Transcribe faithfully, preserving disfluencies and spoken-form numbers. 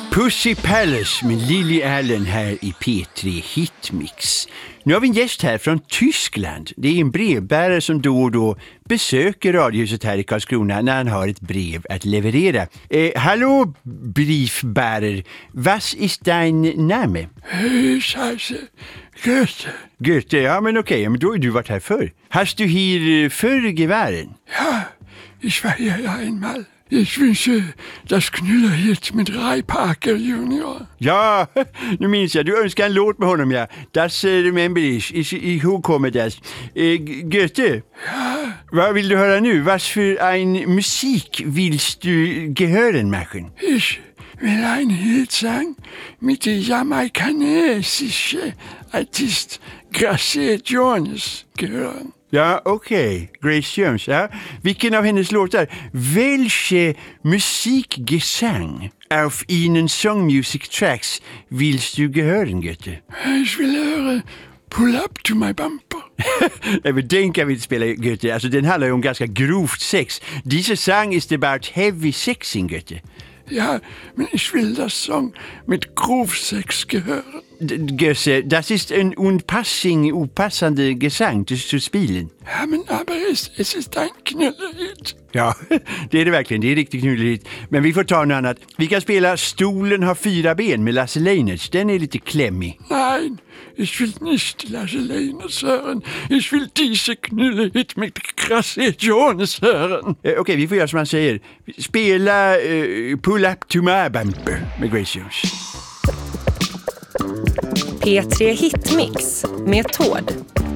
Pussy Palace med Lily Allen här i P tre Hitmix. Nu har vi en gäst här från Tyskland. Det är en brevbärare som då och då besöker radiohuset här i Karlskrona när han har ett brev att leverera. Eh, hallå, briefbärare. Was ist dein Name? Ich heiße Goethe. Goethe, ja men okej, men då har du varit här förr. Hast du hier förr gevären? Ja, ich war hier einmal. Ich wünsche das Knüllerhit mit Ray Parker junior Ja, nu minns jag. Du önskar en låt med honom, ja. Das uh, remember ich. Ich, ich hur kommer das? Uh, Goethe? Ja. Vad vill du höra nu? Was för en musik willst du gehören machen? Ich will ein Hitsang mit der jamaikanesische Artist Gracie Jones gehören. Ja, okej. Okay. Grace Jones, ja. Vilken av hennes låtar? Welche Musikgesang auf Ihnen Song Music Tracks willst du gehören, Goethe? Ich will höra Pull Up to My Bumper. Men den kan vi inte spela, Goethe. Alltså den handlar ju om ganska grovt sex. Diese Song is about heavy sexing, Goethe. Ja, men ich will das Song mit Groove-Sex gehören. Gösse, das ist en unpassing, opassande Gesang zu, zu spielen. Ja, men aber es, es ist ein Knüllerhit. Ja, det är det verkligen. Det är riktigt knulligt. Men vi får ta något annat. Vi kan spela Stolen har fyra ben med Lasse Leinert. Den är lite klämmig. Nein, ich will nicht Lasse Leinert hören. Ich will diese Knüllerhit mit Gracie Jones hören. Eh, Okej, okay, vi får göra som han säger. Spela uh, Pull Up to My Bumper med Grace Jones. P tre Hitmix med Tord.